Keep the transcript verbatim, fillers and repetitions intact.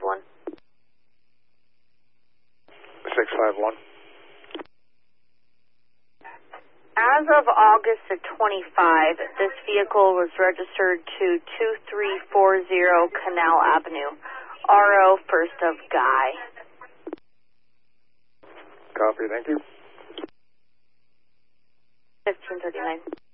one. six five one. As of August of twenty-five, this vehicle was registered to two three four zero Canal Avenue, R O first of Guy. Copy, thank you. fifteen thirty-nine.